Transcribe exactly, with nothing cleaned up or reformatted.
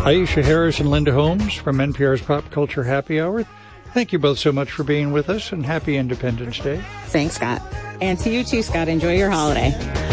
Aisha Harris and Linda Holmes from N P R's Pop Culture Happy Hour. Thank you both so much for being with us, and happy Independence Day. Thanks, Scott. And to you too, Scott. Enjoy your holiday.